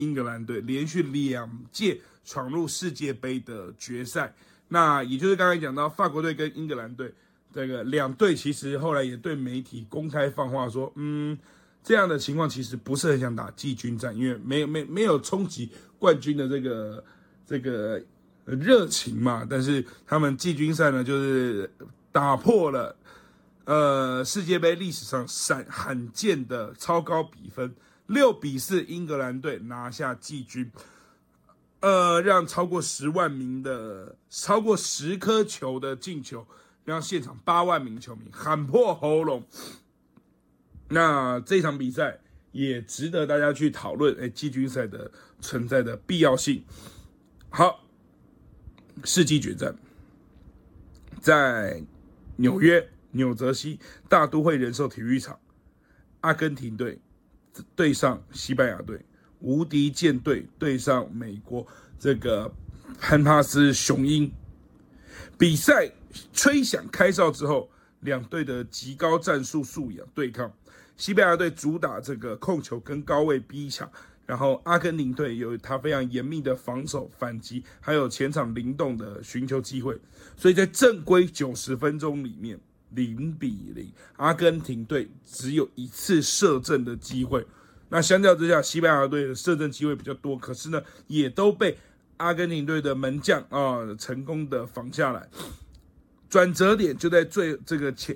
英格兰队，连续2届闯入世界杯的决赛。那也就是刚才讲到法国队跟英格兰队，这个2队其实后来也对媒体公开放话说，这样的情况其实不是很想打季军战，因为没有冲击冠军的这个热情嘛。但是他们季军赛呢，就是打破了世界杯历史上罕见的超高比分，6-4，英格兰队拿下季军。让超过10万名的超过10颗球的进球，让现场8万名球迷喊破喉咙。那这场比赛也值得大家去讨论，季军赛的存在的必要性。好，世纪决战在纽约纽泽西大都会人寿体育场，阿根廷队对上西班牙队。无敌舰队对上美国这个潘帕斯雄鹰，比赛吹响开哨之后，2队的极高战术素养对抗。西班牙队主打这个控球跟高位逼抢，然后阿根廷队有他非常严密的防守反击，还有前场灵动的寻求机会，所以在正规90分钟里面0-0，阿根廷队只有1次射正的机会。那相较之下，西班牙队的射正机会比较多，可是呢，也都被阿根廷队的门将成功的防下来。转折点就在这个前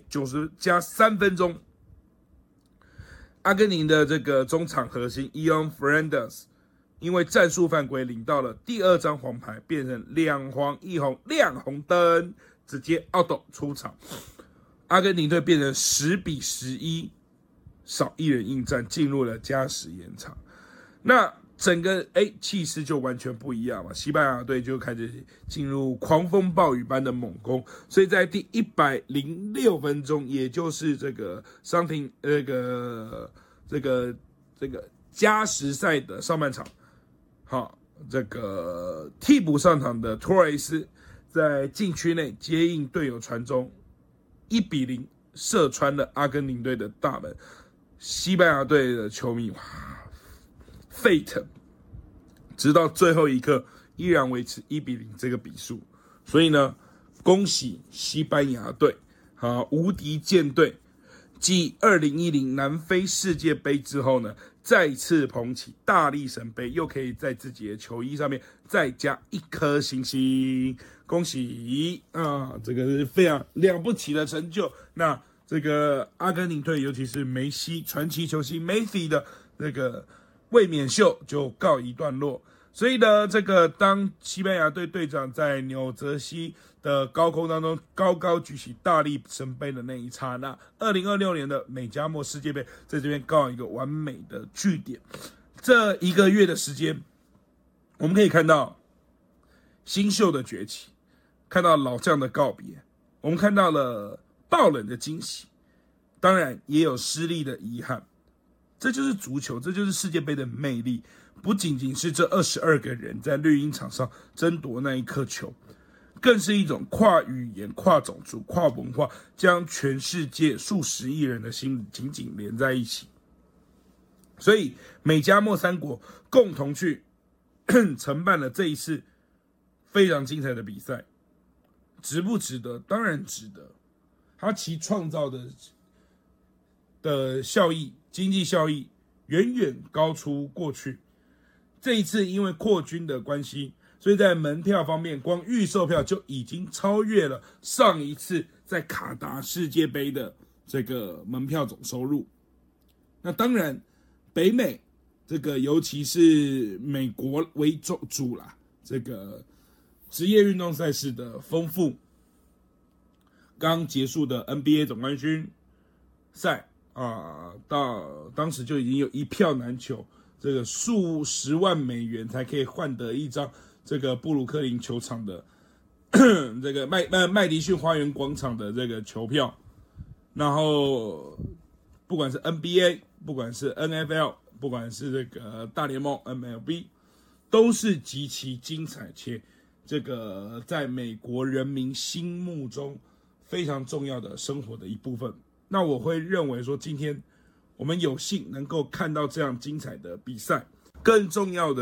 90+3分钟，阿根廷的这个中场核心 Ion Fernandez 因为战术犯规领到了第2张黄牌，变成2黄1红亮红灯，直接 out 出场。阿根廷队变成10-11。少1人应战，进入了加时延长。那整个气势就完全不一样嘛，西班牙队就开始进入狂风暴雨般的猛攻，所以在第106分钟，也就是这个伤停这个加时赛的上半场，好，这个替补上场的托雷斯在禁区内接应队友传中，1-0射穿了阿根廷队的大门。西班牙队的球迷沸腾，直到最后一刻依然维持1-0这个比数。所以呢，恭喜西班牙队无敌舰队，继2010南非世界杯之后呢，再次捧起大力神杯，又可以在自己的球衣上面再加1颗星星，恭喜这个是非常了不起的成就。那这个阿根廷队，尤其是梅西传奇球星梅西的那个卫冕秀就告一段落。所以呢，这个当西班牙队队长在纽泽西的高空当中高高举起大力神杯的那一刹那，2026年的美加墨世界杯在这边告一个完美的句点。这1个月的时间，我们可以看到新秀的崛起，看到老将的告别，我们看到了爆冷的惊喜，当然也有失利的遗憾。这就是足球，这就是世界杯的魅力，不仅仅是这22个人在绿茵场上争夺那一颗球，更是一种跨语言、跨种族、跨文化，将全世界数十亿人的心紧紧连在一起。所以美加墨3国共同去承办了这一次非常精彩的比赛，值不值得？当然值得。它其创造的效益，经济效益远远高出过去。这一次因为扩军的关系，所以在门票方面，光预售票就已经超越了上一次在卡达世界杯的这个门票总收入。那当然，北美这个尤其是美国为主啦，这个职业运动赛事的丰富。刚结束的 NBA 总冠军赛到当时就已经有一票难求，这个数十万美元才可以换得一张这个布鲁克林球场的这个麦迪逊花园广场的这个球票。然后不管是 NBA， 不管是 NFL， 不管是这个大联盟 MLB， 都是极其精彩且这个在美国人民心目中非常重要的生活的一部分。那我会认为说，今天我们有幸能够看到这样精彩的比赛，更重要的